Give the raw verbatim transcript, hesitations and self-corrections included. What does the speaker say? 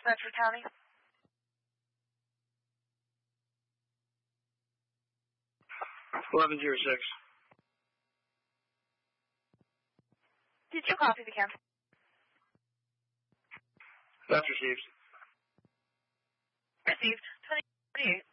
Bedford County. eleven zero six. Did you copy the cancel? That's received. Received. twenty forty-eight.